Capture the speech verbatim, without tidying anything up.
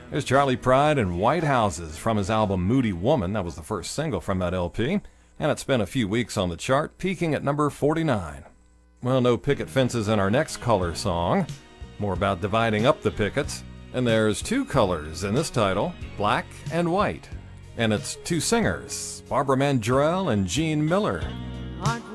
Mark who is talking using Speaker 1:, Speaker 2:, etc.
Speaker 1: There's Charlie Pride and White Houses from his album Moody Woman. That was the first single from that L P, and it spent a few weeks on the chart, peaking at number forty-nine. Well, no picket fences in our next color song. More about dividing up the pickets. And there's two colors in this title, black and white. And it's two singers, Barbara Mandrell and Gene Miller.
Speaker 2: Aren't